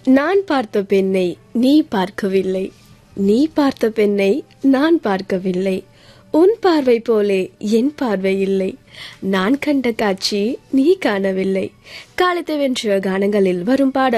நான் பார்த்த பெண்ணை நீ பார்க்கவில்லை, நீ பார்த்த பெண்ணை நான் பார்க்கவில்லை. உன் பார்வை போலே என் பார்வை இல்லை, நான் கண்ட காட்சி நீ காணவில்லை. காலத்தை வென்ற கானங்களில் வரும் பாடல்